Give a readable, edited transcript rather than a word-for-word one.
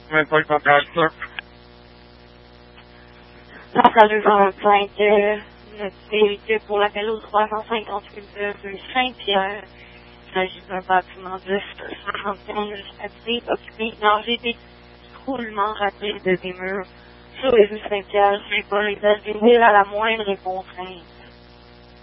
Même pas le contact, ça. La salle 25, c'est pour l'appel au 358 rue Saint-Pierre. Il s'agit d'un bâtiment de 61 administratif occupé dans des écroulements rapides des murs sur les rues Saint-Pierre, c'est pas les villes à la moindre contrainte.